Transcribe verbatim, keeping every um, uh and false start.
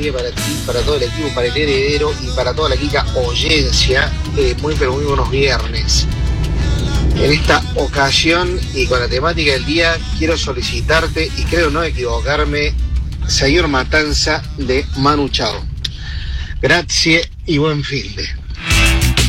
día para ti, para todo el equipo, para el heredero y para toda la Kika Oyencia. Eh, muy pero muy buenos viernes. En esta ocasión y con la temática del día, quiero solicitarte, y creo no equivocarme, Señor Matanza de Manu Chao. Grazie y buen fin de.